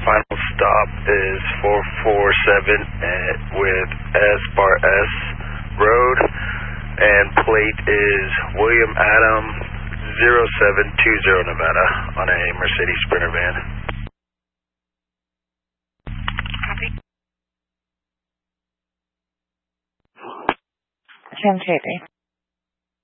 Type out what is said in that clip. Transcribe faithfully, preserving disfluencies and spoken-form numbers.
final stop is four four seven at, with S Bar S Road, and plate is William Adam zero seven two zero Nevada on a Mercedes Sprinter van. Copy. ten K D.